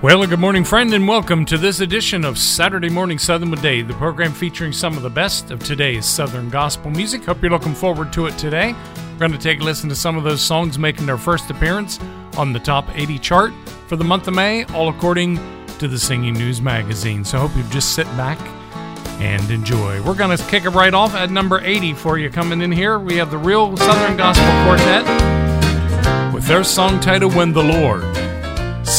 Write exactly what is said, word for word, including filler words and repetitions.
Well, good morning, friend, and welcome to this edition of Saturday Morning Southern with Dave, the program featuring some of the best of today's Southern gospel music. Hope you're looking forward to it today. We're going to take a listen to some of those songs making their first appearance on the top eighty chart for the month of May, all according to the Singing News magazine. So I hope you just sit back and enjoy. We're going to kick it right off at number eighty for you. Coming in here, we have the Real Southern Gospel Quartet with their song titled When the Lord